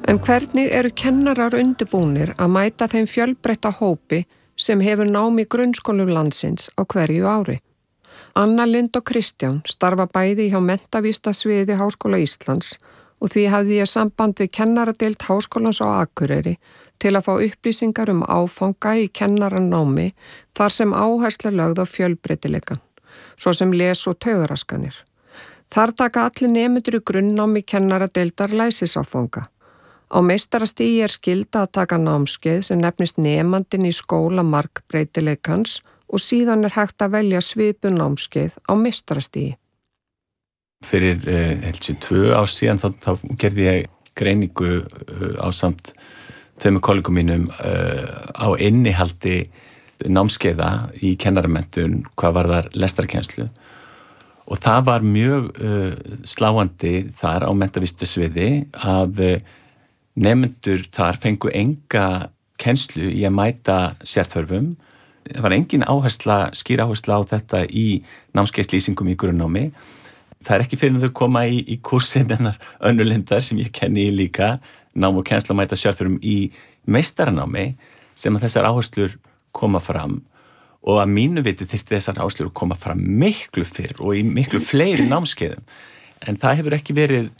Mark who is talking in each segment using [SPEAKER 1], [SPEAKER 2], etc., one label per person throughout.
[SPEAKER 1] En hvernig eru kennarar undirbúnir að mæta þeim fjölbreytta hópi sem hefur nám í grunnskólum landsins á hverju ári? Anna Lind og Kristján starfa bæði hjá menntavísindasviði Háskóla Íslands og því hafði ég samband við kennaradeild Háskólans á Akureyri til að fá upplýsingar áfanga í kennaranámi þar sem áhersla lögð á fjölbreytileikann, svo sem les- og taugaraskanir. Þar taka allir nemendur í grunnnámi kennaradeildar læsisáfanga. Á meistarastigi skylda að taka námskeið sem nefnist nemandinn í skóla margbreytileikans og síðan hægt að velja svipuð námskeið á meistarastigi.
[SPEAKER 2] Fyrir 2 ár síðan þá gerði ég greiningu ásamt tveimur kollegum mínum á innihaldi námskeiða í kennaramenntun hvað varðar lestrarkennslu. Og það var mjög sláandi þar á menntavísindasviði að nemendur þar fengu enga kennslu í að mæta sérþörfum. Það var engin skýr áhersla á þetta í námskeiðslýsingum í grunnnámi. Það er ekki fyrir að þau koma í kursin hennar Önnu Lindar sem ég kenni líka, nám og kennsla að mæta sérþörfum í meistaranámi sem að þessar áherslur koma fram. Og að mínu viti þyrfti þessar áherslur koma fram miklu fyrr og í miklu fleiri námskeiðum. En það hefur ekki verið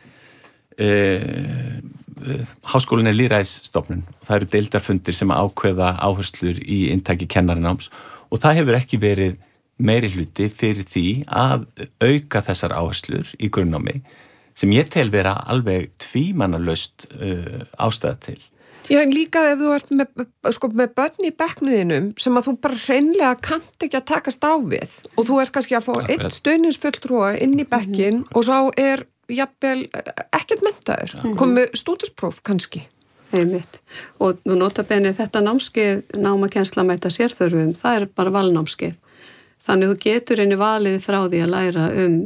[SPEAKER 2] Háskólinn er lýðræðisstofnun og það eru deildarfundir sem ákveða áherslur í inntaki kennaranáms og það hefur ekki verið meiri hluti fyrir því að auka þessar áherslur í grunnnámi sem ég tel vera alveg tvímælalaust ástæða til.
[SPEAKER 1] Já, en líka ef þú ert með börn í bekknuðinum sem að þú bara hreinlega kannt ekki að takast á við og þú ert kannski að fá einn stuðningsfulltrúa inn í bekkin og svo jafnvel ekkert menntaður, komið stúdinspróf kannski.
[SPEAKER 3] Einmitt. Og nú notabene þetta námskeið námakennsla mæta sérþörfum, það bara valnámskeið. Þannig þú getur einu valið frá því að læra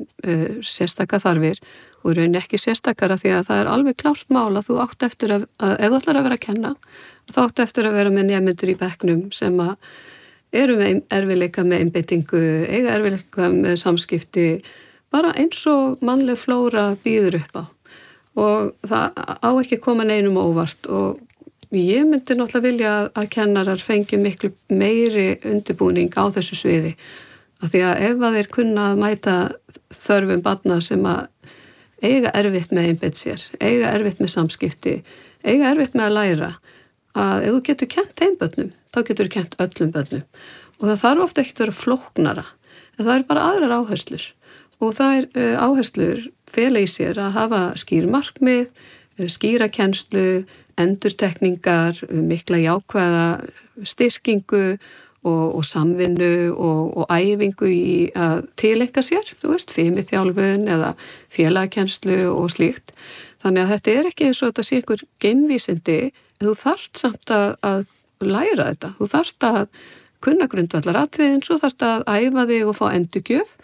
[SPEAKER 3] sérstaka þarfir og raun ekki sérstakara því að það alveg klárt mál að þú átt eftir að ef þú ætlar að vera að kenna, þá átt eftir að vera með nemendur í bekknum sem að eru með erfiðleika með einbeitingu, eiga erfiðleika með samskipti, bara eins og mannleg flóra býður upp á og það á ekki koma neinum óvart og ég myndi náttúrulega vilja að kennarar fengi miklu meiri undirbúning á þessu sviði af því að ef að þeir kunna að mæta þörfum barna sem að eiga erfitt með einbeitt sér, eiga erfitt með samskipti, eiga erfitt með að læra að ef þú getur kennt þeim börnum, þá getur þú kennt öllum börnum og það þarf ofta ekki að vera flóknara en það bara aðrar áherslur og það áherslur fela í sér að hafa skýr markmið, skýra kennslu, endurtekningar, mikla jákvæða styrkingu og samvinnu og æfingu í að tilenga sér, þú veist, fimiþjálfun eða félagakennslu og slíkt. Þannig að þetta ekki eins og þetta sé einhver geimvísindi, en þú þarft samt að læra þetta. Þú þarft að kunna grundvallaratriðin, svo þarft að æfa þig og fá endurgjöf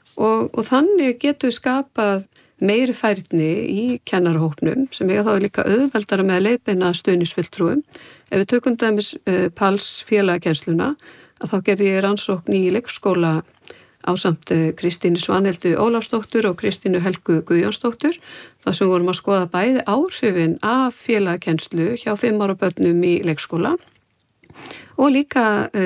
[SPEAKER 3] og þannig getur skapað meiri færni í kennarahópnum sem eiga þá líka auðveldara með að leiðbeina stuðningsfulltrúum. Ef við tökum dæmis PALS félagakennsluna að þá gerði ég rannsókn í leikskóla ásamt Kristínu Svanhildi Ólafsdóttur og Kristínu Helgu Guðjónsdóttur þar sem vorum að skoða bæði áhrifin af félagakennslu hjá 5 ára börnum í leikskóla og líka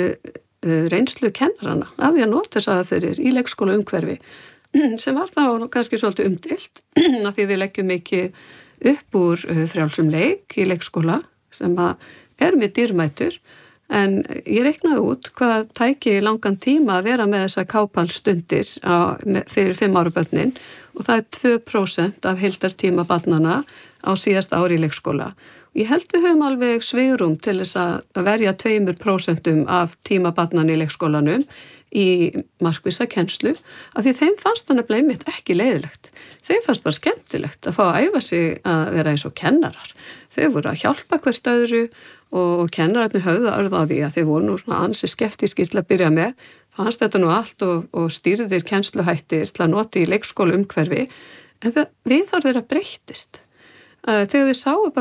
[SPEAKER 3] reynslu kennarana af því að nota þessar aðferðir í leikskóla umhverfi sem var þá kannski svolítið umdeilt af því við leggjum mikið upp úr frjálsum leik í leikskóla sem að mjög dýrmætur en ég reiknaði út hvað tæki langan tíma að vera með þessa kápalstundir fyrir 5 ára börnin og það 2% af heildartíma barnana á síðasta ári í leikskóla. Ég held við höfum alveg svigrúm til þess að verja 2% af tíma barnana í leikskólanum í markvissa kennslu af því þeim fannst það nefnilega einmitt ekki leiðilegt. Þeim fannst bara skemmtilegt að fá að æfa sig að vera eins og kennarar. Þau voru að hjálpa hvert öðru og kennararnir höfðu orð á því að þeir voru nú svona ansi skeptískir til að byrja með. Fannst þetta nú allt og stýrðir kennsluhættir til að nota í leikskóla umhverfi en það viðhorf þeirra breyttist. Þegar þau sáu bara